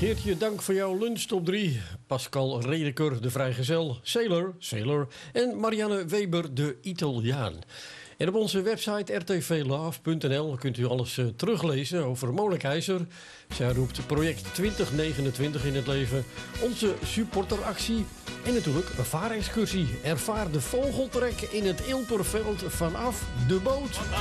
Geertje, dank voor jouw lunch top 3. Pascal Redeker, de vrijgezel. Sailor. En Marianne Weber, de Italiaan. En op onze website rtvlove.nl kunt u alles teruglezen over Mona Keizer. Zij roept project 2029 in het leven. Onze supporteractie. En natuurlijk een vaarexcursie. Ervaar de vogeltrek in het Ilperveld vanaf de boot.